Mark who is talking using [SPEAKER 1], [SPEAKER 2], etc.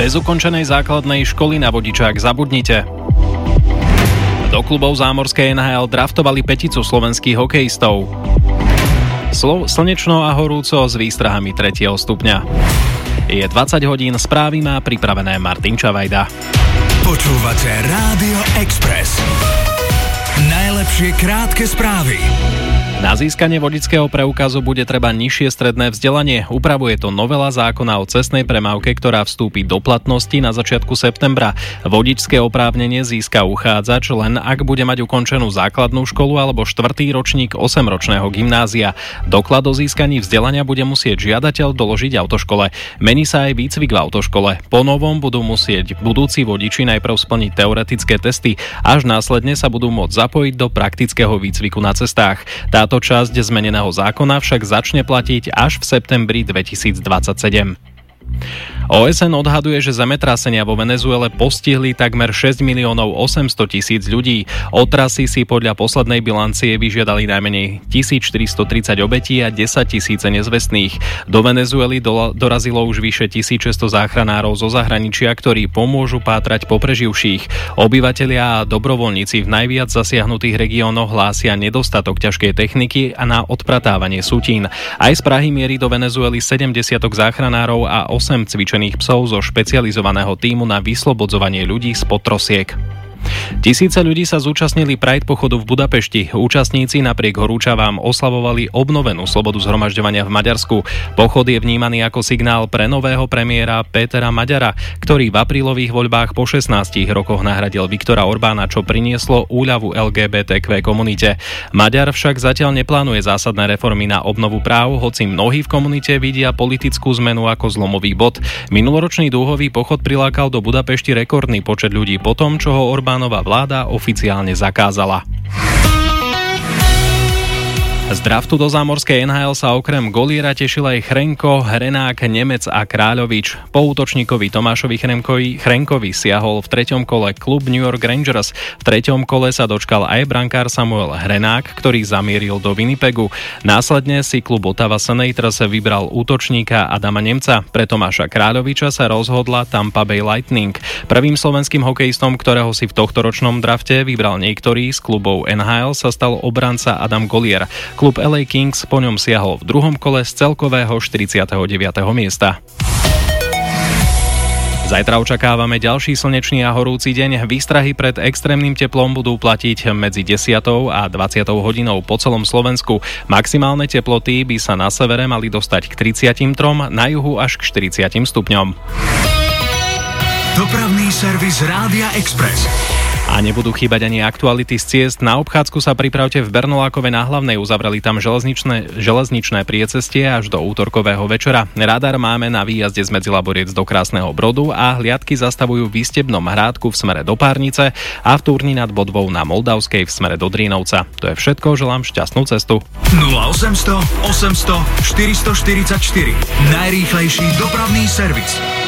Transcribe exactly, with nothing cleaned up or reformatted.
[SPEAKER 1] Bez ukončenej základnej školy na vodičák zabudnite. Do klubov zámorskej en há el draftovali peticu slovenských hokejistov. Slo- slnečno a horúco s výstrahami tretieho stupňa. Je dvadsať hodín, správy má pripravené Martin Čavajda.
[SPEAKER 2] Počúvate Rádio Express. Najlepšie krátke správy.
[SPEAKER 1] Na získanie vodičského preukazu bude treba nižšie stredné vzdelanie. Upravuje to novela zákona o cestnej premávke, ktorá vstúpi do platnosti na začiatku septembra. Vodičské oprávnenie získa uchádzač len ak bude mať ukončenú základnú školu alebo štvrtý ročník osemročného gymnázia. Doklad o získaní vzdelania bude musieť žiadateľ doložiť autoškole. Mení sa aj výcvik v autoškole. Po novom budú musieť budúci vodiči najprv splniť teoretické testy, až následne sa budú môcť zapojiť do praktického výcviku na cestách. Táto časť zmeneného zákona však začne platiť až v septembri dvetisícdvadsaťsedem. ó es en odhaduje, že zemetrasenia vo Venezuele postihli takmer šesť miliónov osemsto tisíc ľudí. Otrasy si podľa poslednej bilancie vyžiadali najmenej tisícštyristotridsať obetí a desaťtisíc nezvestných. Do Venezuely do, dorazilo už vyše tisícšesťsto záchranárov zo zahraničia, ktorí pomôžu pátrať po preživších. Obyvatelia a dobrovoľníci v najviac zasiahnutých regiónoch hlásia nedostatok ťažkej techniky a na odpratávanie sutín. Aj z Prahy mierí do Venezuely sedemdesiatok záchranárov a osem cvičených psov zo špecializovaného tímu na vyslobodzovanie ľudí z potrosiek. Tisíce ľudí sa zúčastnili Pride pochodu v Budapešti. Účastníci napriek horúčavám oslavovali obnovenú slobodu zhromažďovania v Maďarsku. Pochod je vnímaný ako signál pre nového premiéra Pétera Maďara, ktorý v aprílových voľbách po šestnástich rokoch nahradil Viktora Orbána, čo prinieslo úľavu el gé bé té kvé komunite. Maďar však zatiaľ neplánuje zásadné reformy na obnovu práv, hoci mnohí v komunite vidia politickú zmenu ako zlomový bod. Minuloročný dúhový pochod prilákal do Budapešti rekordný počet ľudí po tom, čo ho Orbán Orbánova vláda oficiálne zakázala. Z draftu do zámorskej en há el sa okrem Goliera tešil aj Chrenko, Hrenák, Nemec a Kráľovič. Po útočníkovi Tomášovi Chremkovi, Chrenkovi siahol v treťom kole klub New York Rangers. V treťom kole sa dočkal aj brankár Samuel Hrenák, ktorý zamieril do Winnipegu. Následne si klub Ottawa Senators vybral útočníka Adama Nemca. Pre Tomáša Kráľoviča sa rozhodla Tampa Bay Lightning. Prvým slovenským hokejistom, ktorého si v tohtoročnom drafte vybral niektorý z klubov en há el, sa stal obranca Adam Golier. Klub el ej Kings po ňom siahol v druhom kole z celkového štyridsiateho deviateho miesta. Zajtra očakávame ďalší slnečný a horúci deň. Výstrahy pred extrémnym teplom budú platiť medzi desiatou a dvadsiatou hodinou po celom Slovensku. Maximálne teploty by sa na severe mali dostať k tridsiatim trom, na juhu až k štyridsiatim stupňom.
[SPEAKER 2] Dopravný servis Rádia Express.
[SPEAKER 1] A nebudú chýbať ani aktuality z ciest. Na obchádzku sa pripravte v Bernolákove na Hlavnej. Uzavreli tam železničné, železničné priecestie až do útorkového večera. Radar máme na výjazde z Medzilaboriec do Krásneho Brodu a hliadky zastavujú v Istebnom Hrádku v smere do Párnice a v Turni nad Bodvou na Moldavskej v smere do Drínovca. To je všetko, želám šťastnú cestu.
[SPEAKER 2] nula osemsto osemsto štyristoštyridsaťštyri. Najrýchlejší dopravný servis.